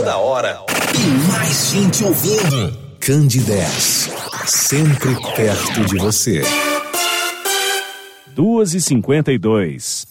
toda hora e mais gente ouvindo. Candidez, sempre perto de você. 2h52.